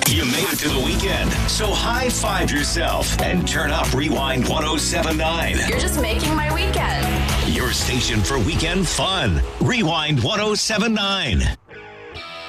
You made it to the weekend, so high five yourself and turn up Rewind 1079. You're just making my weekend. Your station for weekend fun. Rewind 1079.